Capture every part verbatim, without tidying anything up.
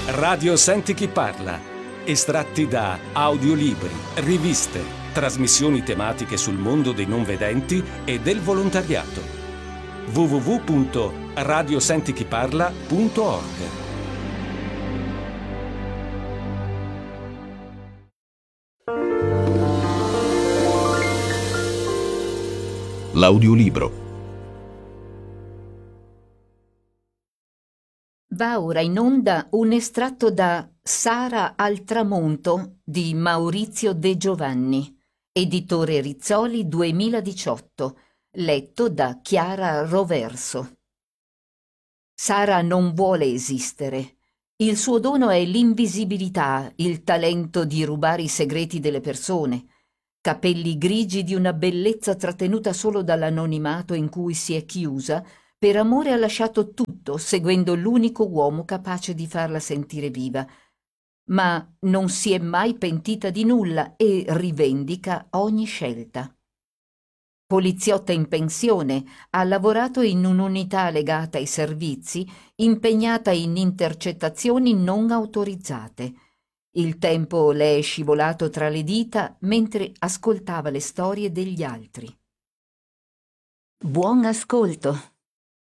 Radio Senti chi parla. Estratti da audiolibri, riviste, trasmissioni tematiche sul mondo dei non vedenti e del volontariato. w w w punto radio senti chi parla punto org. L'audiolibro. Va ora in onda un estratto da Sara al tramonto di Maurizio De Giovanni, editore Rizzoli duemiladiciotto, letto da Chiara Roverso. Sara non vuole esistere. Il suo dono è l'invisibilità, il talento di rubare i segreti delle persone. Capelli grigi di una bellezza trattenuta solo dall'anonimato in cui si è chiusa, per amore ha lasciato tutto, seguendo l'unico uomo capace di farla sentire viva. Ma non si è mai pentita di nulla e rivendica ogni scelta. Poliziotta in pensione, ha lavorato in un'unità legata ai servizi, impegnata in intercettazioni non autorizzate. Il tempo le è scivolato tra le dita mentre ascoltava le storie degli altri. Buon ascolto.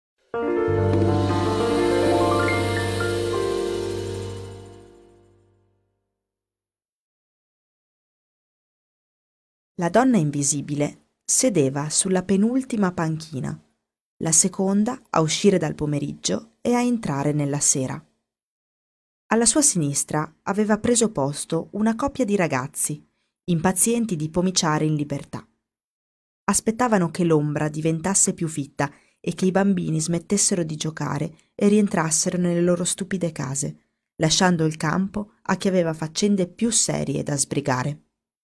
La donna invisibile sedeva sulla penultima panchina, la seconda a uscire dal pomeriggio e a entrare nella sera. Alla sua sinistra aveva preso posto una coppia di ragazzi, impazienti di pomiciare in libertà. Aspettavano che l'ombra diventasse più fitta e che i bambini smettessero di giocare e rientrassero nelle loro stupide case, lasciando il campo a chi aveva faccende più serie da sbrigare.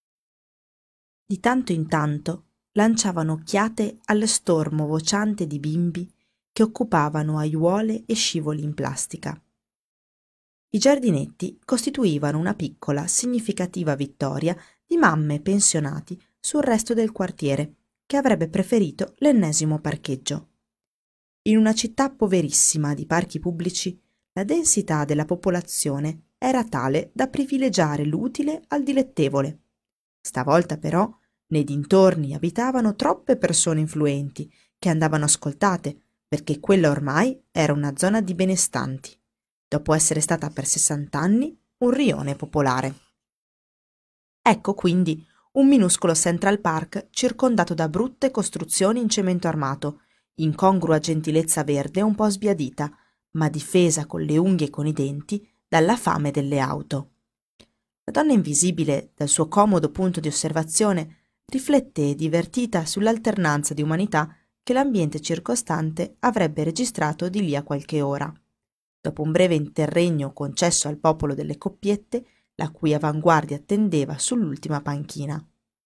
Di tanto in tanto lanciavano occhiate al stormo vociante di bimbi che occupavano aiuole e scivoli in plastica. I giardinetti costituivano una piccola, significativa vittoria di mamme pensionati sul resto del quartiere, che avrebbe preferito l'ennesimo parcheggio. In una città poverissima di parchi pubblici, la densità della popolazione era tale da privilegiare l'utile al dilettevole. Stavolta però nei dintorni abitavano troppe persone influenti che andavano ascoltate, perché quella ormai era una zona di benestanti, dopo essere stata per sessant'anni un rione popolare. Ecco quindi un minuscolo Central Park circondato da brutte costruzioni in cemento armato, incongrua gentilezza verde un po' sbiadita, ma difesa con le unghie e con i denti dalla fame delle auto. La donna invisibile, dal suo comodo punto di osservazione, rifletté divertita sull'alternanza di umanità che l'ambiente circostante avrebbe registrato di lì a qualche ora. Dopo un breve interregno concesso al popolo delle coppiette, la cui avanguardia attendeva sull'ultima panchina.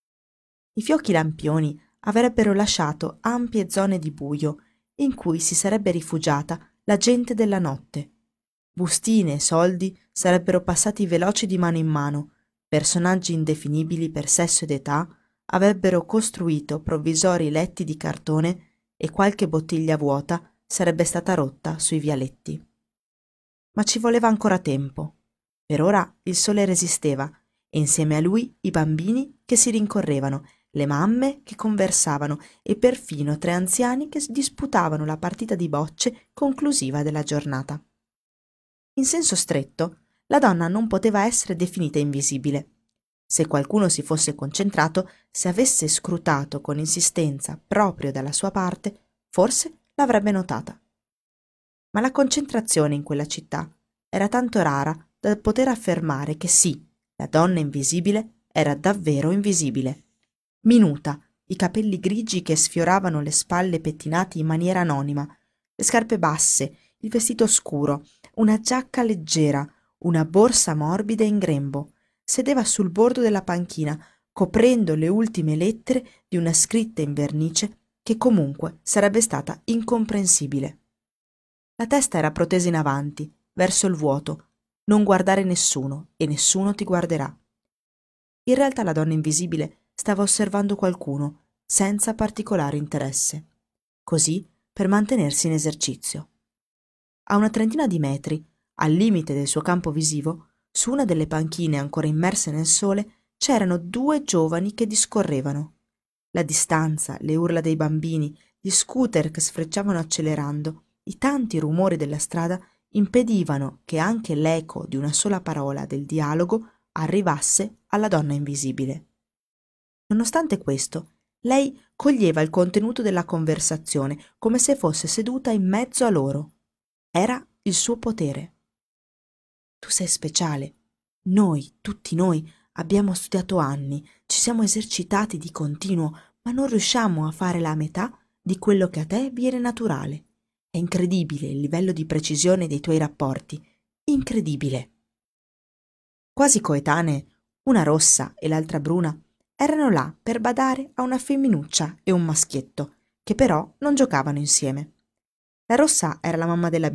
I fiocchi lampioni avrebbero lasciato ampie zone di buio in cui si sarebbe rifugiata la gente della notte. Bustine e soldi sarebbero passati veloci di mano in mano, personaggi indefinibili per sesso ed età avrebbero costruito provvisori letti di cartone e qualche bottiglia vuota sarebbe stata rotta sui vialetti. Ma ci voleva ancora tempo. Per ora il sole resisteva e insieme a lui i bambini che si rincorrevano, le mamme che conversavano e perfino tre anziani che disputavano la partita di bocce conclusiva della giornata. In senso stretto, la donna non poteva essere definita invisibile. Se qualcuno si fosse concentrato, se avesse scrutato con insistenza proprio dalla sua parte, forse l'avrebbe notata. Ma la concentrazione in quella città era tanto rara da poter affermare che sì, la donna invisibile era davvero invisibile. Minuta, i capelli grigi che sfioravano le spalle pettinati in maniera anonima, le scarpe basse, il vestito scuro, una giacca leggera, una borsa morbida in grembo. Sedeva sul bordo della panchina, coprendo le ultime lettere di una scritta in vernice che comunque sarebbe stata incomprensibile. La testa era protesa in avanti, verso il vuoto. Non guardare nessuno e nessuno ti guarderà. In realtà la donna invisibile stava osservando qualcuno, senza particolare interesse, così per mantenersi in esercizio. A una trentina di metri, al limite del suo campo visivo, su una delle panchine ancora immerse nel sole, c'erano due giovani che discorrevano. La distanza, le urla dei bambini, gli scooter che sfrecciavano accelerando, i tanti rumori della strada impedivano che anche l'eco di una sola parola del dialogo arrivasse alla donna invisibile. Nonostante questo, lei coglieva il contenuto della conversazione come se fosse seduta in mezzo a loro. Era il suo potere. Tu sei speciale. Noi, tutti noi, abbiamo studiato anni, ci siamo esercitati di continuo, ma non riusciamo a fare la metà di quello che a te viene naturale. È incredibile il livello di precisione dei tuoi rapporti. Incredibile. Quasi coetanee, una rossa e l'altra bruna, erano là per badare a una femminuccia e un maschietto, che però non giocavano insieme. La rossa era la mamma della